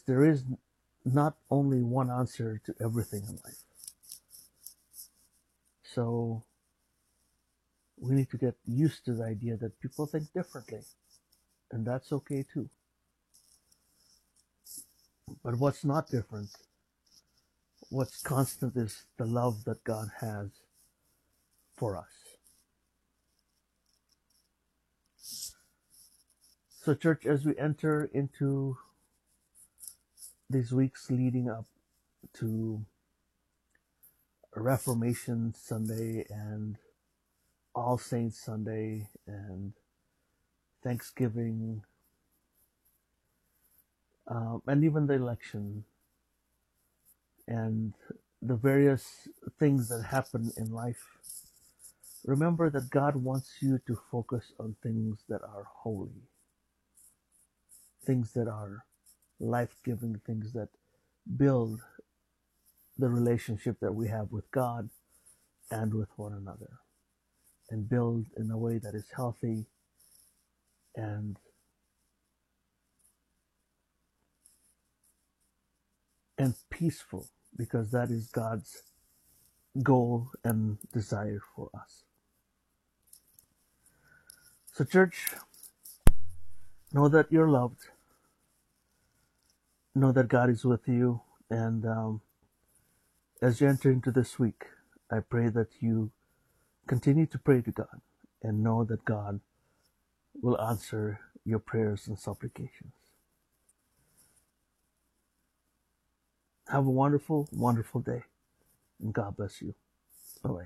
there is not only one answer to everything in life. So we need to get used to the idea that people think differently, and that's okay too. But what's not different, what's constant, is the love that God has for us. So church, as we enter into these weeks leading up to Reformation Sunday and All Saints Sunday and Thanksgiving, and even the election and the various things that happen in life, remember that God wants you to focus on things that are holy, things that are life-giving, things that build the relationship that we have with God and with one another, and build in a way that is healthy and peaceful, because that is God's goal and desire for us. So church, know that you're loved. Know that God is with you. And as you enter into this week, I pray that you continue to pray to God and know that God will answer your prayers and supplications. Have a wonderful, wonderful day. And God bless you. Bye-bye.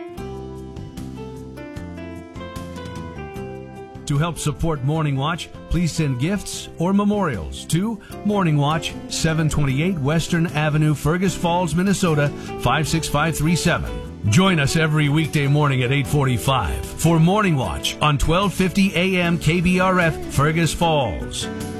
To help support Morning Watch, please send gifts or memorials to Morning Watch, 728 Western Avenue, Fergus Falls, Minnesota, 56537. Join us every weekday morning at 8:45 for Morning Watch on 1250 AM KBRF, Fergus Falls.